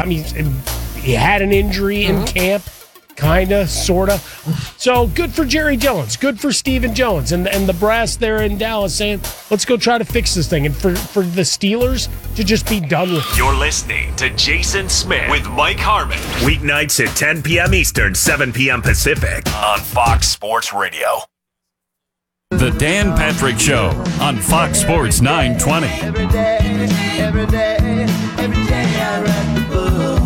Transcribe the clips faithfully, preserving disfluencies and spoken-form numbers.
I mean, he had an injury in mm-hmm. camp. Kinda, sorta. So good for Jerry Dillons. Good for Stephen Jones and and the brass there in Dallas saying, let's go try to fix this thing. And for, for the Steelers to just be done with it. You're listening to Jason Smith with Mike Harmon. Weeknights at ten p.m. Eastern, seven p.m. Pacific on Fox Sports Radio. The Dan Patrick Show on Fox Sports nine twenty. Every day, every day, every day I read the book.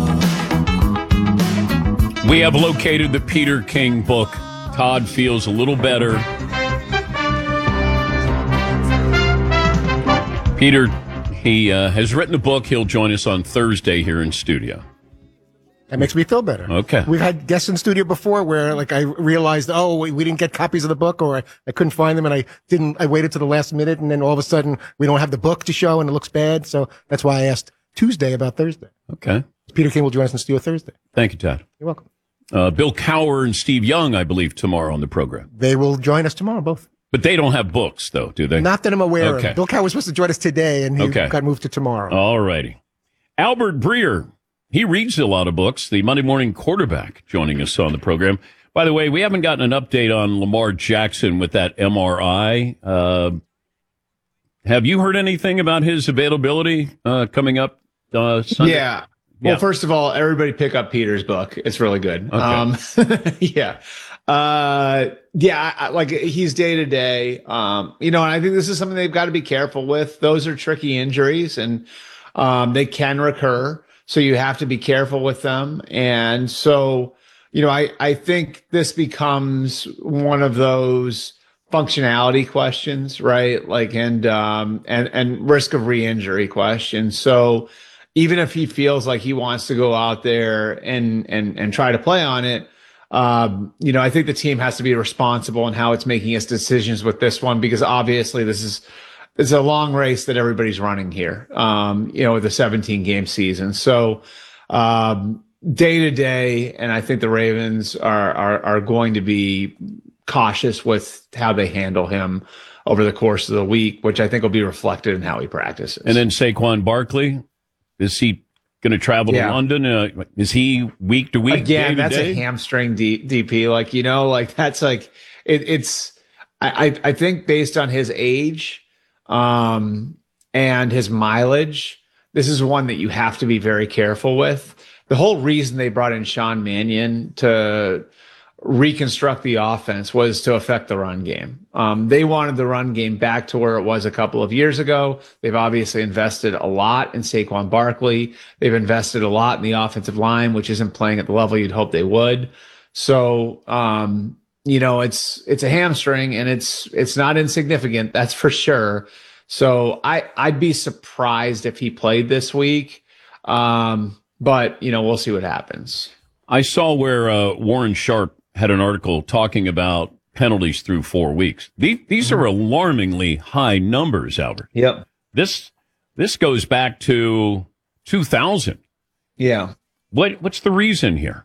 We have located the Peter King book. Todd feels a little better. Peter, he uh, has written a book. He'll join us on Thursday here in studio. That makes me feel better. Okay. We've had guests in studio before where, like, I realized, oh, we, we didn't get copies of the book, or I, I couldn't find them, and I didn't. I waited to the last minute, and then all of a sudden we don't have the book to show, and it looks bad. So that's why I asked Tuesday about Thursday. Okay. Peter King will join us in studio Thursday. Thank you, Todd. You're welcome. Uh, Bill Cowher and Steve Young, I believe, tomorrow on the program. They will join us tomorrow, both. But they don't have books, though, do they? Not that I'm aware okay. of. Bill Cowher was supposed to join us today, and he okay. got moved to tomorrow. All righty. Albert Breer, he reads a lot of books. The Monday Morning Quarterback joining us on the program. By the way, we haven't gotten an update on Lamar Jackson with that M R I. Uh, have you heard anything about his availability uh, coming up uh, Sunday? Yeah. Well, yeah. first of all, everybody pick up Peter's book. It's really good. Okay. Um, yeah. Uh, yeah, I, like he's day to day. Um, you know, and I think this is something they've got to be careful with. Those are tricky injuries and, um, they can recur. So you have to be careful with them. And so, you know, I, I think this becomes one of those functionality questions, right? Like, and, um, and, and risk of re-injury questions. So, even if he feels like he wants to go out there and and and try to play on it, um, you know, I think the team has to be responsible in how it's making its decisions with this one, because obviously this is it's a long race that everybody's running here, um, you know, with a seventeen game season. So um, day to day, and I think the Ravens are are are going to be cautious with how they handle him over the course of the week, which I think will be reflected in how he practices. And then Saquon Barkley. Is he going to travel yeah. to London? Uh, is he week to week? Again, that's day? a hamstring D- DP. Like, you know, like that's like, it, it's, I, I think based on his age um, and his mileage, this is one that you have to be very careful with. The whole reason they brought in Sean Mannion to reconstruct the offense was to affect the run game. Um, they wanted the run game back to where it was a couple of years ago. They've obviously invested a lot in Saquon Barkley. They've invested a lot in the offensive line, which isn't playing at the level you'd hope they would. So, um, you know, it's, it's a hamstring and it's, it's not insignificant. That's for sure. So I, I'd be surprised if he played this week. Um, but you know, we'll see what happens. I saw where uh, Warren Sharp had an article talking about penalties through four weeks. These, these are alarmingly high numbers, Albert. Yep. This this goes back to two thousand. Yeah. What what's the reason here?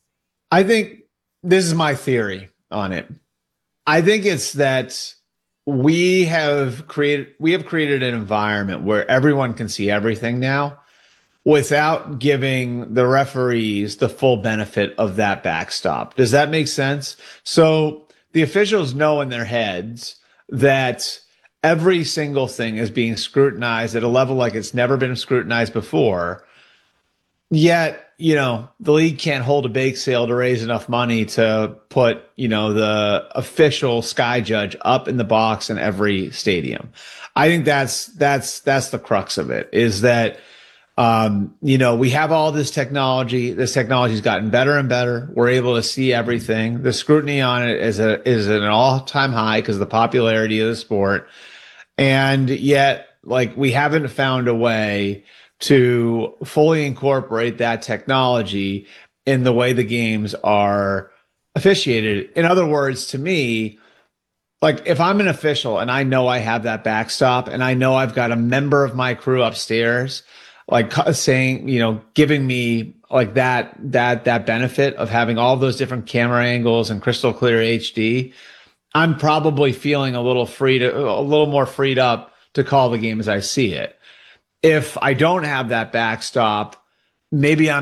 I think this is my theory on it. I think it's that we have created we have created an environment where everyone can see everything now, without giving the referees the full benefit of that backstop. Does that make sense? So the officials know in their heads that every single thing is being scrutinized at a level like it's never been scrutinized before. Yet, you know, the league can't hold a bake sale to raise enough money to put, you know, the official sky judge up in the box in every stadium. I think that's, that's, that's the crux of it, is that, Um, you know, we have all this technology. This technology's gotten better and better. We're able to see everything. The scrutiny on it is a, is at an all-time high because of the popularity of the sport. And yet, like, we haven't found a way to fully incorporate that technology in the way the games are officiated. In other words, to me, like, if I'm an official and I know I have that backstop and I know I've got a member of my crew upstairs, like saying, you know, giving me like that, that, that benefit of having all those different camera angles and crystal clear H D, I'm probably feeling a little free to, a little more freed up to call the game as I see it. If I don't have that backstop, maybe I'm